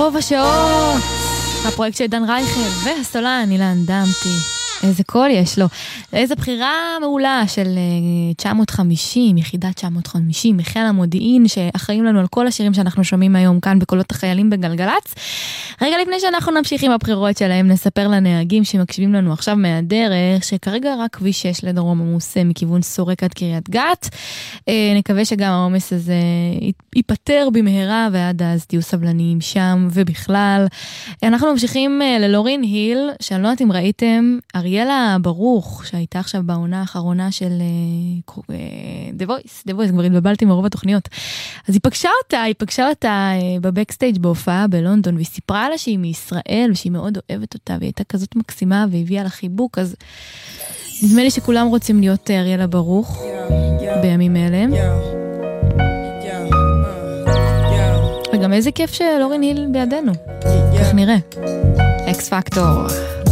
רוב השעות, הפרויקט של דן רייכל והסולן אילן דמתי. איזה קול יש לו. איזו בחירה מעולה של 950, יחידה 950, מחיל המודיעין, שאחראים לנו על כל השירים שאנחנו שומעים היום כאן בקולות החיילים בגלגלץ. רגע לפני שאנחנו נמשיך עם הבחירות שלהם, נספר לנהגים שמקשיבים לנו עכשיו מהדרך, שכרגע רק כביש 6 לדרום עמוס מכיוון סורק עד קריית גת. נקווה שגם העומס הזה ייפטר במהרה, ועד אז תהיו סבלניים שם ובכלל. אנחנו ממשיכים ללורין היל, שאני לא יודעת אם ראיתם, אריאלה ברוך, שהייתה עכשיו בעונה האחרונה של The Voice, כבר התבלבלתי מרוב התוכניות. אז היא פגשה אותה בבקסטייג' בהופעה בלונדון, והיא סיפרה לה שהיא מישראל, ושהיא מאוד אוהבת אותה, והיא הייתה כזאת מקסימה, והביאה לה חיבוק, אז נדמה לי שכולם רוצים להיות אריאלה ברוך בימים אלה. וגם איזה כיף שלורין היל בידינו. כך נראה. אקס פקטור.